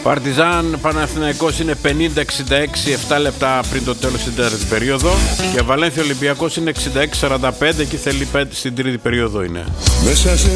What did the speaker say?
Παρτιζάν Παναθηναϊκός είναι 50-66, 7 λεπτά πριν το τέλος στην τέταρτη περίοδο. Και Βαλένθια Ολυμπιακός είναι 66-45 και θέλει 5 στην τρίτη περίοδο είναι. Μέσα σε